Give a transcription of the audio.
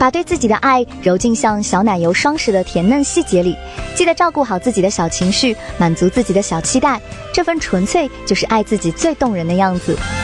把对自己的爱揉进像小奶油霜似的甜嫩细节里，记得照顾好自己的小情绪，满足自己的小期待，这份纯粹就是爱自己最动人的样子。